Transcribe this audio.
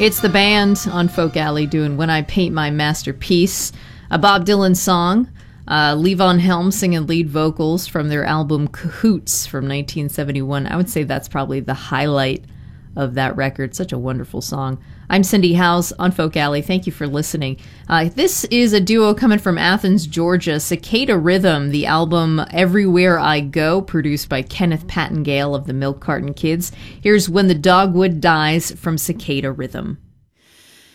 It's the band on Folk Alley doing When I Paint My Masterpiece, a Bob Dylan song. Levon Helm singing lead vocals from their album Cahoots from 1971. I would say that's probably the highlight of that record. Such a wonderful song. I'm Cindy Howes on Folk Alley. Thank you for listening. This is a duo coming from Athens, Georgia. Cicada Rhythm, the album Everywhere I Go, produced by Kenneth Pattengale of the Milk Carton Kids. Here's When the Dogwood Dies from Cicada Rhythm.